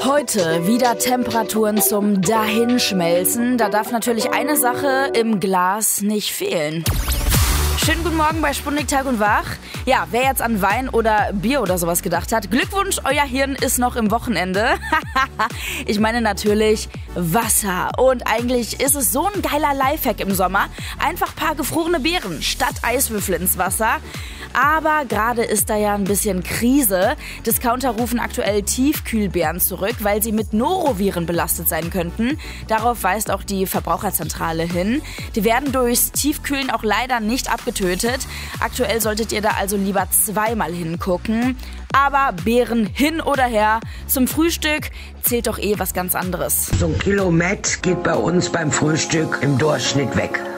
Heute wieder Temperaturen zum Dahinschmelzen. Da darf natürlich eine Sache im Glas nicht fehlen. Schönen guten Morgen bei Sputnik Tag und Wach. Ja, wer jetzt an Wein oder Bier oder sowas gedacht hat, Glückwunsch, euer Hirn ist noch im Wochenende. Ich meine natürlich Wasser. Und eigentlich ist es so ein geiler Lifehack im Sommer. Einfach ein paar gefrorene Beeren statt Eiswürfel ins Wasser. Aber gerade ist da ja ein bisschen Krise. Discounter rufen aktuell Tiefkühlbeeren zurück, weil sie mit Noroviren belastet sein könnten. Darauf weist auch die Verbraucherzentrale hin. Die werden durchs Tiefkühlen auch leider nicht abgetötet. Aktuell solltet ihr da also lieber zweimal hingucken. Aber Beeren hin oder her, zum Frühstück zählt doch was ganz anderes. So ein Kilo Met geht bei uns beim Frühstück im Durchschnitt weg.